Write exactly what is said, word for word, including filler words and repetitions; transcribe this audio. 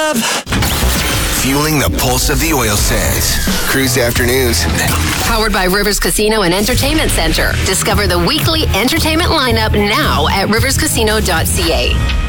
up. Fueling the pulse of the oil sands. Cruise Afternoons. Powered by Rivers Casino and Entertainment Center. Discover the weekly entertainment lineup now at rivers casino dot c a.